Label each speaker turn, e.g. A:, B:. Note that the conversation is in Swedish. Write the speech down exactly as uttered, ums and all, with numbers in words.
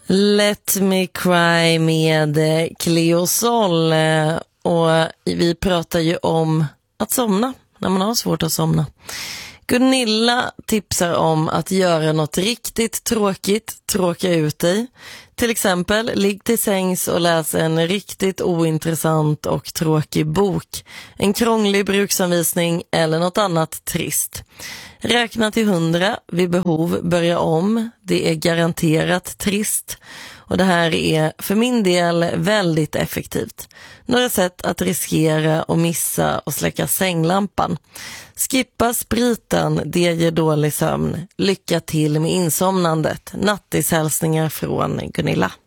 A: Let Me Cry med Cleo Sol. Och vi pratar ju om att somna när man har svårt att somna. Gunilla tipsar om att göra något riktigt tråkigt, tråka ut dig. Till exempel, ligg till sängs och läs en riktigt ointressant och tråkig bok. En krånglig bruksanvisning eller något annat trist. Räkna till hundra, vid behov börja om. Det är garanterat trist. Och det här är för min del väldigt effektivt. Några sätt att riskera och missa och släcka sänglampan. Skippa spriten, det ger dålig sömn. Lycka till med insomnandet. Nattishälsningar från Gunilla.